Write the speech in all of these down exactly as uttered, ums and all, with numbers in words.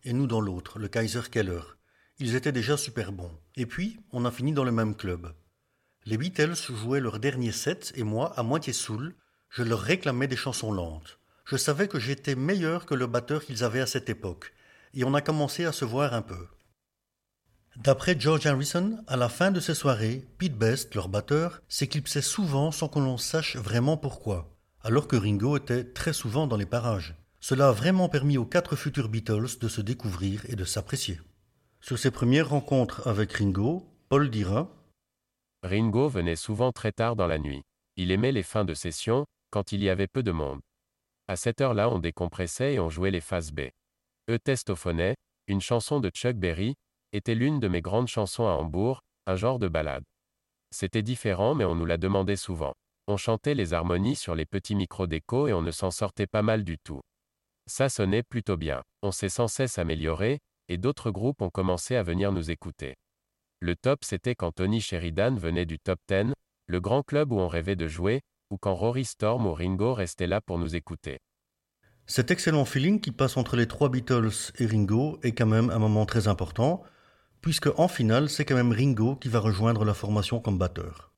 et nous dans l'autre, le Kaiser Keller. Ils étaient déjà super bons. Et puis, on a fini dans le même club. Les Beatles jouaient leur dernier set et moi, à moitié saoul, je leur réclamais des chansons lentes. Je savais que j'étais meilleur que le batteur qu'ils avaient à cette époque. Et on a commencé à se voir un peu. D'après George Harrison, à la fin de ces soirées, Pete Best, leur batteur, s'éclipsait souvent sans que l'on sache vraiment pourquoi, alors que Ringo était très souvent dans les parages. Cela a vraiment permis aux quatre futurs Beatles de se découvrir et de s'apprécier. Sur ses premières rencontres avec Ringo, Paul dira « Ringo venait souvent très tard dans la nuit. Il aimait les fins de session, quand il y avait peu de monde. À cette heure-là on décompressait et on jouait les phases B. E Testophoné, une chanson de Chuck Berry, était l'une de mes grandes chansons à Hambourg, un genre de ballade. C'était différent mais on nous l'a demandé souvent. On chantait les harmonies sur les petits micros d'écho et on ne s'en sortait pas mal du tout. Ça sonnait plutôt bien. On s'est sans cesse amélioré, et d'autres groupes ont commencé à venir nous écouter. Le top c'était quand Tony Sheridan venait du Top dix, le grand club où on rêvait de jouer, ou quand Rory Storm ou Ringo restaient là pour nous écouter. » Cet excellent feeling qui passe entre les trois Beatles et Ringo est quand même un moment très important, puisque en finale, c'est quand même Ringo qui va rejoindre la formation comme batteur.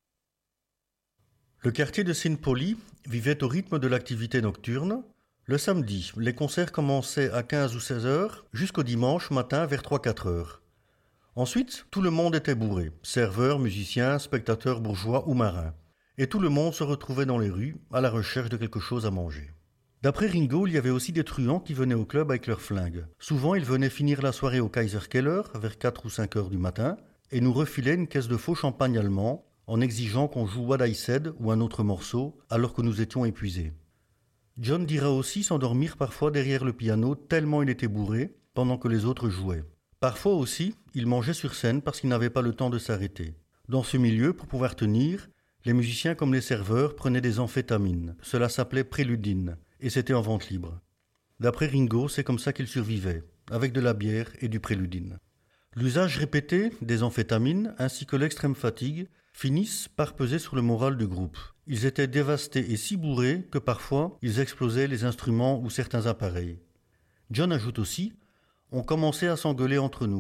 Le quartier de Saint Pauli vivait au rythme de l'activité nocturne. Le samedi, les concerts commençaient à quinze ou seize heures, jusqu'au dimanche matin vers trois à quatre heures. Ensuite, tout le monde était bourré, serveurs, musiciens, spectateurs bourgeois ou marins. Et tout le monde se retrouvait dans les rues, à la recherche de quelque chose à manger. D'après Ringo, il y avait aussi des truands qui venaient au club avec leurs flingues. Souvent, ils venaient finir la soirée au Kaiser Keller, vers quatre ou cinq heures du matin, et nous refilaient une caisse de faux champagne allemand, en exigeant qu'on joue What I Said ou un autre morceau, alors que nous étions épuisés. John dira aussi s'endormir parfois derrière le piano tellement il était bourré, pendant que les autres jouaient. Parfois aussi, il mangeait sur scène parce qu'il n'avait pas le temps de s'arrêter. Dans ce milieu, pour pouvoir tenir, les musiciens comme les serveurs prenaient des amphétamines. Cela s'appelait préludine, et c'était en vente libre. D'après Ringo, c'est comme ça qu'il survivait, avec de la bière et du préludine. L'usage répété des amphétamines, ainsi que l'extrême fatigue, finissent par peser sur le moral du groupe. Ils étaient dévastés et si bourrés que parfois, ils explosaient les instruments ou certains appareils. John ajoute aussi « On commençait à s'engueuler entre nous ».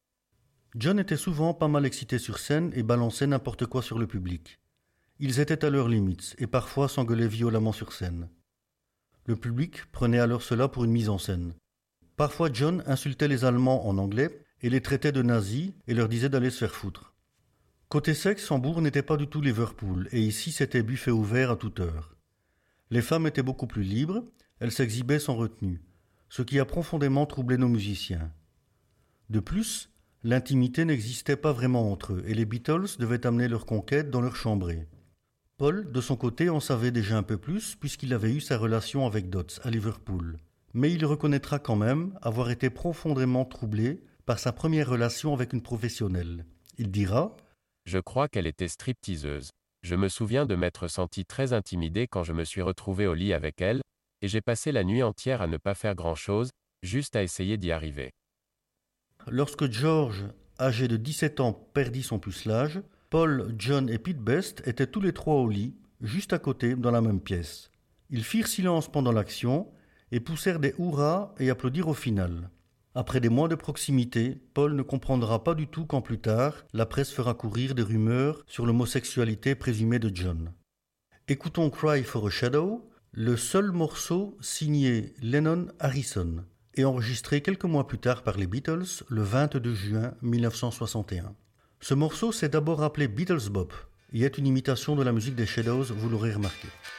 John était souvent pas mal excité sur scène et balançait n'importe quoi sur le public. Ils étaient à leurs limites et parfois s'engueulaient violemment sur scène. Le public prenait alors cela pour une mise en scène. Parfois John insultait les Allemands en anglais et les traitait de nazis et leur disait d'aller se faire foutre. Côté sexe, Hambourg n'était pas du tout Liverpool et ici c'était buffet ouvert à toute heure. Les femmes étaient beaucoup plus libres, elles s'exhibaient sans retenue, ce qui a profondément troublé nos musiciens. De plus, l'intimité n'existait pas vraiment entre eux et les Beatles devaient amener leur conquête dans leur chambrée. Paul, de son côté, en savait déjà un peu plus puisqu'il avait eu sa relation avec Dodds à Liverpool. Mais il reconnaîtra quand même avoir été profondément troublé par sa première relation avec une professionnelle. Il dira « Je crois qu'elle était stripteaseuse. Je me souviens de m'être senti très intimidé quand je me suis retrouvé au lit avec elle, et j'ai passé la nuit entière à ne pas faire grand-chose, juste à essayer d'y arriver. » Lorsque George, âgé de dix-sept ans, perdit son pucelage, Paul, John et Pete Best étaient tous les trois au lit, juste à côté, dans la même pièce. Ils firent silence pendant l'action et poussèrent des hurrahs et applaudirent au final. Après des mois de proximité, Paul ne comprendra pas du tout quand plus tard, la presse fera courir des rumeurs sur l'homosexualité présumée de John. Écoutons Cry for a Shadow, le seul morceau signé Lennon-Harrison et enregistré quelques mois plus tard par les Beatles le vingt-deux juin mille neuf cent soixante et un. Ce morceau s'est d'abord appelé Beatles Bop et est une imitation de la musique des Shadows, vous l'aurez remarqué.